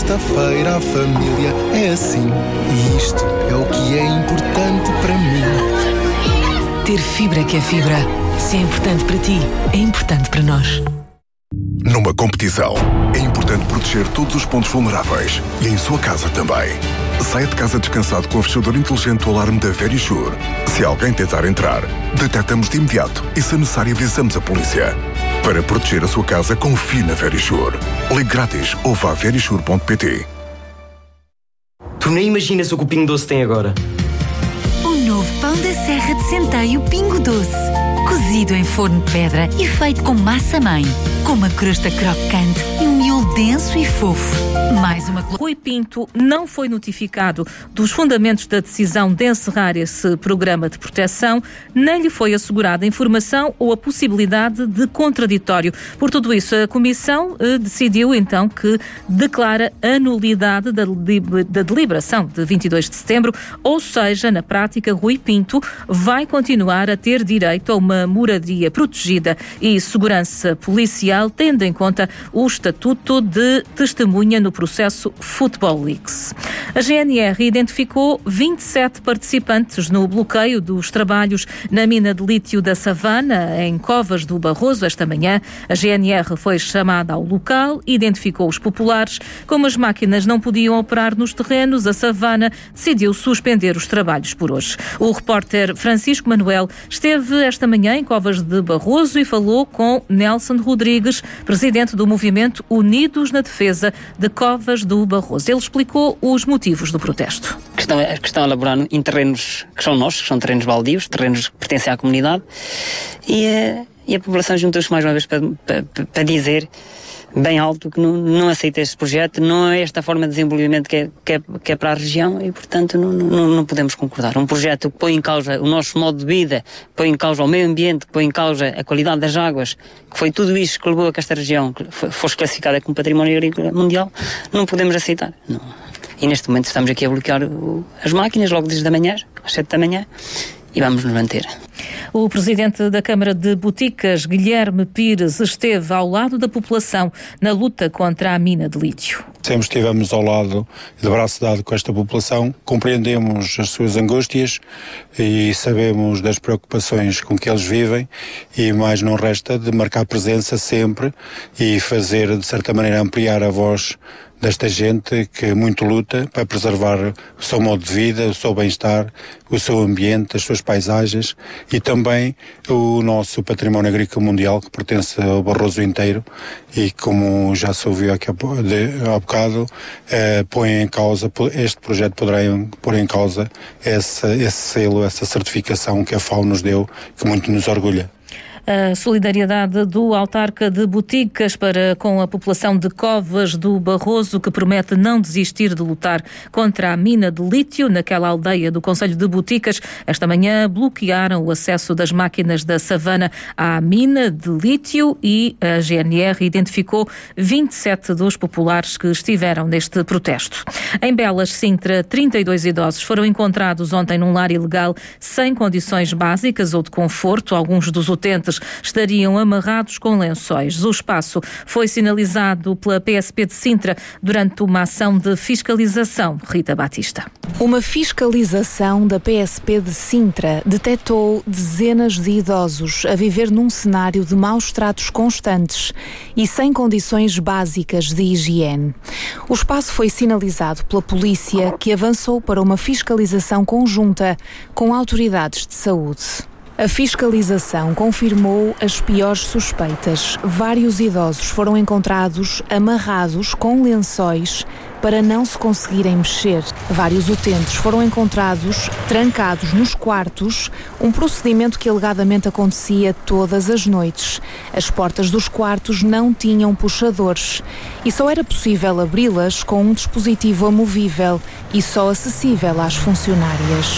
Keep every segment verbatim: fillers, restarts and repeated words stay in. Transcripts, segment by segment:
sexta-feira a família é assim. E isto é o que é importante para mim. Ter fibra que é fibra. Se é importante para ti, é importante para nós. Numa competição, é importante proteger todos os pontos vulneráveis e em sua casa também. Saia de casa descansado com o fechador inteligente do alarme da Verisure. Se alguém tentar entrar, detectamos de imediato e, se necessário, avisamos a polícia. Para proteger a sua casa, confie na Verisure. Ligue grátis ou vá a verisure ponto pt. Tu nem imaginas o que o Pingo Doce tem agora. O novo pão da Serra de Centeio Pingo Doce. Cozido em forno de pedra e feito com massa-mãe. Com uma crosta crocante e um miolo denso e fofo. Mais uma... Rui Pinto não foi notificado dos fundamentos da decisão de encerrar esse programa de proteção, nem lhe foi assegurada informação ou a possibilidade de contraditório. Por tudo isso, a Comissão eh, decidiu então que declara a nulidade da, da deliberação de vinte e dois de setembro, ou seja, na prática, Rui Pinto vai continuar a ter direito a uma moradia protegida e segurança policial, tendo em conta o estatuto de testemunha no processo Football Leaks. A G N R identificou vinte e sete participantes no bloqueio dos trabalhos na mina de lítio da Savana, em Covas do Barroso, esta manhã. A G N R foi chamada ao local, identificou os populares. Como as máquinas não podiam operar nos terrenos, a Savana decidiu suspender os trabalhos por hoje. O repórter Francisco Manuel esteve esta manhã em Covas de Barroso e falou com Nelson Rodrigues, presidente do movimento Unidos na Defesa de Covas do Barroso. Ele explicou os motivos do protesto. Que estão, que estão a elaborar em terrenos que são nossos, que são terrenos baldios, terrenos que pertencem à comunidade, e, e a população juntou-se mais uma vez para, para, para dizer bem alto que não, não aceita este projeto, não é esta forma de desenvolvimento que é, que é, que é para a região e, portanto, não, não, não podemos concordar. Um projeto que põe em causa o nosso modo de vida, que põe em causa o meio ambiente, que põe em causa a qualidade das águas, que foi tudo isso que levou a que esta região fosse classificada como património agrícola mundial, não podemos aceitar. Não. E neste momento estamos aqui a bloquear o, as máquinas logo desde a manhã, às sete da manhã, e vamos nos manter. O presidente da Câmara de Boticas, Guilherme Pires, esteve ao lado da população na luta contra a mina de lítio. Sempre estivemos ao lado, de braço dado com esta população, compreendemos as suas angústias e sabemos das preocupações com que eles vivem e mais não resta de marcar presença sempre e fazer, de certa maneira, ampliar a voz desta gente que muito luta para preservar o seu modo de vida, o seu bem-estar, o seu ambiente, as suas paisagens e também o nosso património agrícola mundial que pertence ao Barroso inteiro e, como já se ouviu aqui há bocado, eh, põe em causa, este projeto poderá pôr em causa esse, esse selo, essa certificação que a FAO nos deu, que muito nos orgulha. A solidariedade do autarca de Boticas para com a população de Covas do Barroso, que promete não desistir de lutar contra a mina de lítio naquela aldeia do concelho de Boticas. Esta manhã bloquearam o acesso das máquinas da Savana à mina de lítio e a G N R identificou vinte e sete dos populares que estiveram neste protesto. Em Belas, Sintra, trinta e dois idosos foram encontrados ontem num lar ilegal sem condições básicas ou de conforto. Alguns dos utentes estariam amarrados com lençóis. O espaço foi sinalizado pela P S P de Sintra durante uma ação de fiscalização. Rita Batista. Uma fiscalização da P S P de Sintra detectou dezenas de idosos a viver num cenário de maus tratos constantes e sem condições básicas de higiene. O espaço foi sinalizado pela polícia, que avançou para uma fiscalização conjunta com autoridades de saúde. A fiscalização confirmou as piores suspeitas. Vários idosos foram encontrados amarrados com lençóis para não se conseguirem mexer. Vários utentes foram encontrados trancados nos quartos, um procedimento que alegadamente acontecia todas as noites. As portas dos quartos não tinham puxadores e só era possível abri-las com um dispositivo amovível e só acessível às funcionárias.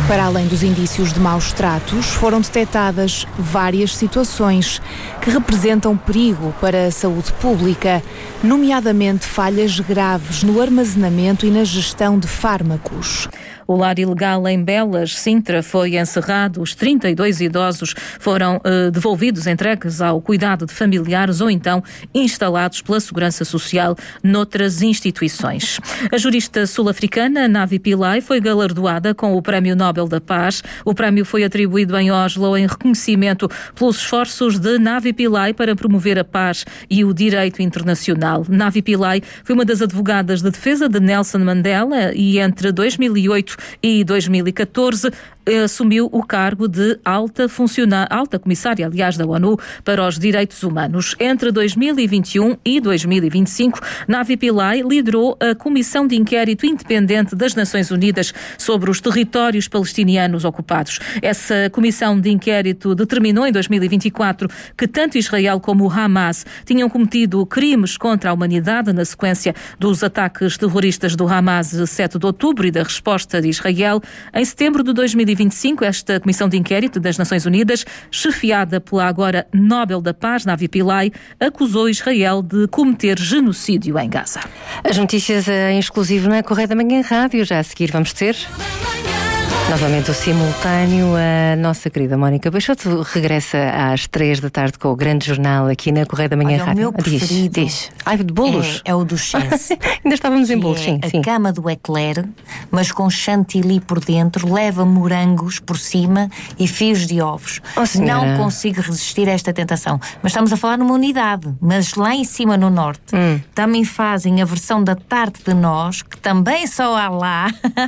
Para além dos indícios de maus tratos, foram detectadas várias situações que representam perigo para a saúde pública, nomeadamente falhas graves no armazenamento e na gestão de fármacos. O lar ilegal em Belas, Sintra, foi encerrado. Os trinta e dois idosos foram uh, devolvidos, entregues ao cuidado de familiares ou então instalados pela Segurança Social noutras instituições. A jurista sul-africana Navi Pillay foi galardoada com o Prémio Nobel da Paz. O prémio foi atribuído em Oslo em reconhecimento pelos esforços de Navi Pillay para promover a paz e o direito internacional. Navi Pillay foi uma das advogadas de defesa de Nelson Mandela e entre dois mil e oito e dois mil e catorze assumiu o cargo de alta funcionária, alta comissária, aliás, da ONU para os Direitos Humanos. Entre dois mil e vinte e um e dois mil e vinte e cinco, Navi Pillay liderou a Comissão de Inquérito Independente das Nações Unidas sobre os territórios palestinianos ocupados. Essa Comissão de Inquérito determinou em dois mil e vinte e quatro que tanto Israel como o Hamas tinham cometido crimes contra a humanidade na sequência dos ataques terroristas do Hamas de sete de outubro e da resposta de Israel. Em setembro de dois mil e vinte e cinco, esta Comissão de Inquérito das Nações Unidas, chefiada pela agora Nobel da Paz, Navi Pillay, acusou Israel de cometer genocídio em Gaza. As notícias em exclusivo na Correio da Manhã Rádio. Já a seguir vamos ter novamente o simultâneo. A nossa querida Mónica Peixoto regressa às três da tarde com o grande jornal aqui na Correio da Manhã Olha, Rádio. O meu preferido diz, diz. Ai, de bolos? É, é o do Chance. Ainda estávamos em bolos, é sim, a sim. cama do eclair, mas com chantilly por dentro, leva morangos por cima e fios de ovos. Oh, não consigo resistir a esta tentação. Mas estamos a falar numa unidade. Mas lá em cima no norte hum. também fazem a versão da tarte de nós, que também só há lá,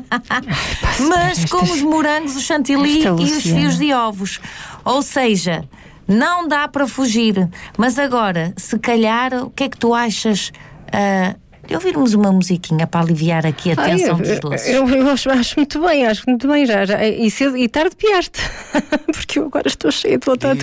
mas com os morangos, o chantilly e os fios de ovos. Ou seja, não dá para fugir. Mas agora, se calhar, o que é que tu achas uh, de ouvirmos uma musiquinha para aliviar aqui a tensão Ai, eu, dos doces? Eu, eu acho, acho muito bem, acho muito bem. Já, já, e, cedo, e tarde piaste, porque eu agora estou cheia de vontade